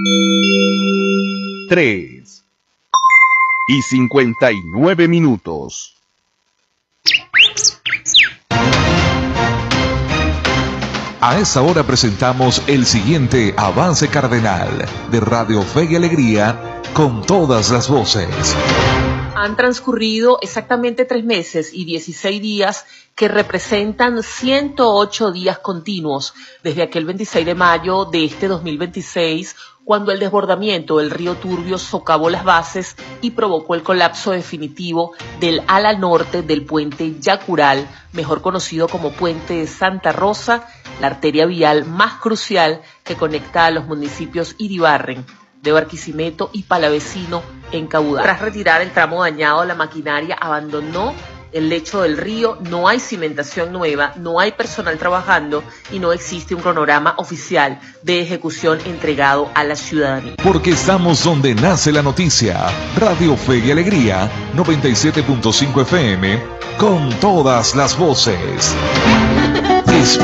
3:59. A esa hora presentamos el siguiente avance cardenal de Radio Fe y Alegría con todas las voces. Han transcurrido exactamente 3 meses y 16 días que representan 108 días continuos desde aquel 26 de mayo de este 2026, cuando el desbordamiento del río Turbio socavó las bases y provocó el colapso definitivo del ala norte del puente Yacural, mejor conocido como Puente de Santa Rosa, la arteria vial más crucial que conecta a los municipios Iribarren, de Barquisimeto y Palavecino en Cabudare. Tras retirar el tramo dañado, la maquinaria abandonó el lecho del río, no hay cimentación nueva, no hay personal trabajando y no existe un cronograma oficial de ejecución entregado a la ciudadanía. Porque estamos donde nace la noticia. Radio Fe y Alegría, 97.5 FM, con todas las voces.